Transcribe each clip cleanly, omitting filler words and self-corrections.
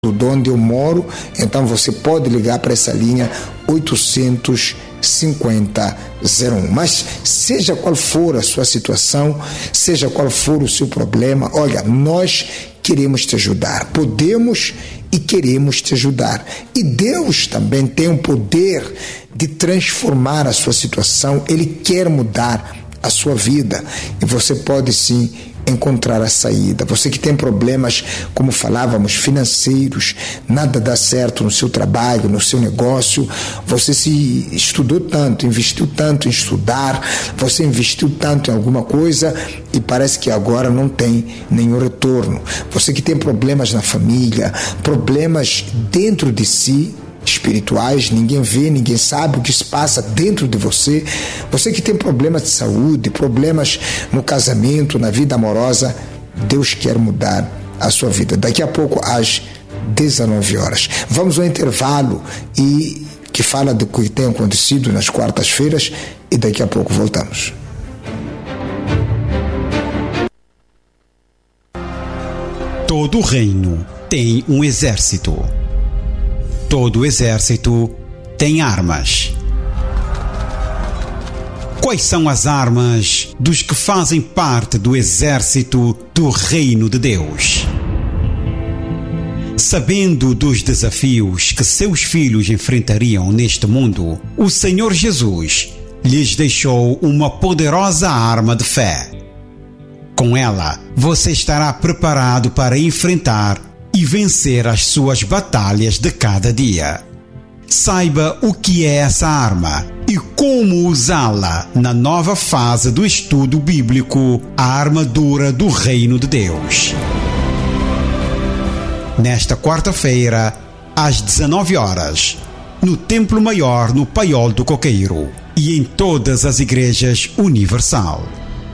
de onde eu moro, então você pode ligar para essa linha 850-01. Mas seja qual for a sua situação, seja qual for o seu problema, olha, nós queremos te ajudar, podemos e queremos te ajudar. E Deus também tem o poder de transformar a sua situação, Ele quer mudar a sua vida e você pode sim encontrar a saída. Você que tem problemas, como falávamos, financeiros, nada dá certo no seu trabalho, no seu negócio, você se estudou tanto, investiu tanto em estudar, você investiu tanto em alguma coisa e parece que agora não tem nenhum retorno. Você que tem problemas na família, problemas dentro de si, espirituais, ninguém vê, ninguém sabe o que se passa dentro de você. Você que tem problemas de saúde, problemas no casamento, na vida amorosa, Deus quer mudar a sua vida. Daqui a pouco, às 19 horas. Vamos ao intervalo e que fala do que tem acontecido nas quartas-feiras e daqui a pouco voltamos. Todo reino tem um exército. Todo exército tem armas. Quais são as armas dos que fazem parte do exército do Reino de Deus? Sabendo dos desafios que seus filhos enfrentariam neste mundo, o Senhor Jesus lhes deixou uma poderosa arma de fé. Com ela, você estará preparado para enfrentar e vencer as suas batalhas de cada dia. Saiba o que é essa arma e como usá-la na nova fase do estudo bíblico, a armadura do Reino de Deus. Nesta quarta-feira, às 19 horas, no Templo Maior, no Paiol do Coqueiro e em todas as igrejas Universal.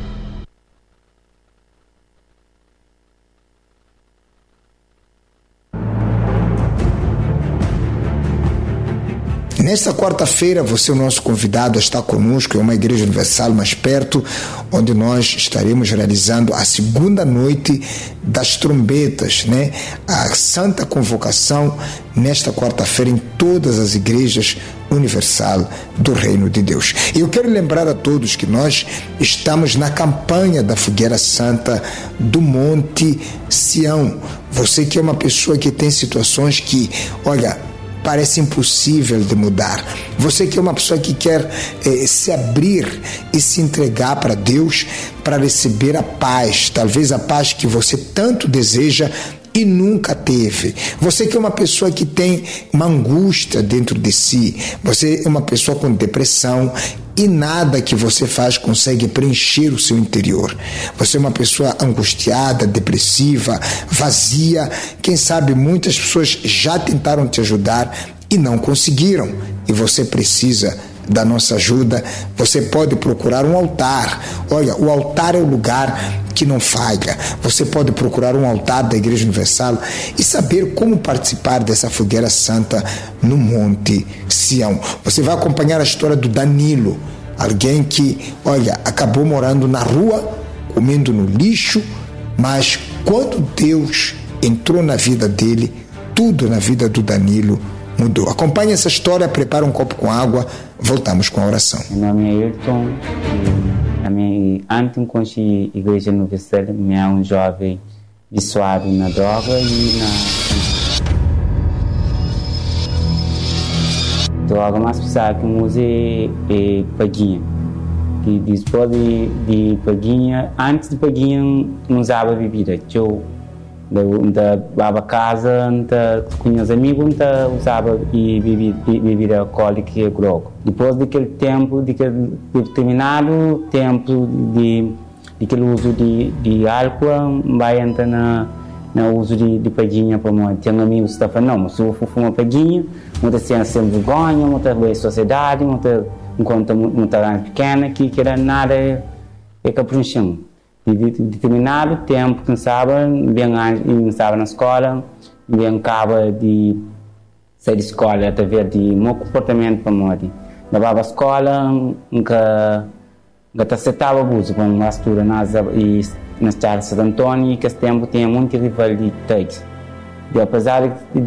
Nesta quarta-feira, você é o nosso convidado a estar conosco em uma igreja universal mais perto, onde nós estaremos realizando a segunda noite das trombetas, né? A Santa Convocação nesta quarta-feira em todas as igrejas universal do Reino de Deus. E eu quero lembrar a todos que nós estamos na campanha da Fogueira Santa do Monte Sião. Você que é uma pessoa que tem situações que, olha, parece impossível de mudar. Você que é uma pessoa que quer se abrir e se entregar para Deus para receber a paz, talvez a paz que você tanto deseja e nunca teve. Você que é uma pessoa que tem uma angústia dentro de si, você é uma pessoa com depressão e nada que você faz consegue preencher o seu interior. Você é uma pessoa angustiada, depressiva, vazia. Quem sabe muitas pessoas já tentaram te ajudar e não conseguiram. E você precisa da nossa ajuda. Você pode procurar um altar. Olha, o altar é o lugar que não falha. Você pode procurar um altar da Igreja Universal e saber como participar dessa fogueira santa no Monte Sião. Você vai acompanhar a história do Danilo, alguém que, olha, acabou morando na rua, comendo no lixo, mas quando Deus entrou na vida dele, tudo na vida do Danilo mudou. Acompanhe essa história, prepara um copo com água, voltamos com a oração. Meu nome é Ayrton, antes de conhecer a Igreja Universal, eu era um jovem viciado na droga e na droga mais pesada que eu usei é paguinha. E depois de paguinha, antes de paguinha, não usava bebida. Eu dava casa, com os amigos, usava bebida alcoólica e droga. Depois daquele tempo, daquele determinado tempo daquele uso de álcool, vai entrar no uso de paguinha para mim. Tem amigos que falam, não, se eu for uma paguinha, muita cena sem vergonha, muita boa sociedade, muita pequena, que era nada é caprichão. De determinado tempo, quem sabe, bem estava na escola, bem acaba de sair da escola através de meu comportamento para morrer. Levava a escola, nunca aceitava abuso, como a altura nas Charles Santo Antônio, que esse tempo tinha muito rivalidade. apesar